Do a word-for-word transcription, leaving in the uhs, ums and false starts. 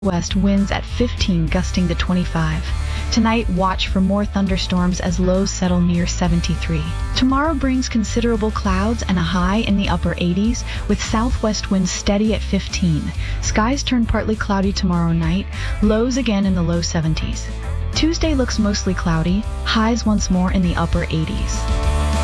West winds at fifteen, gusting to twenty-five. Tonight, watch for more thunderstorms as lows settle near seventy-three. Tomorrow brings considerable clouds and a high in the upper eighties, with southwest winds steady at fifteen. Skies turn partly cloudy tomorrow night, lows again in the low seventies. Tuesday looks mostly cloudy, highs once more in the upper eighties.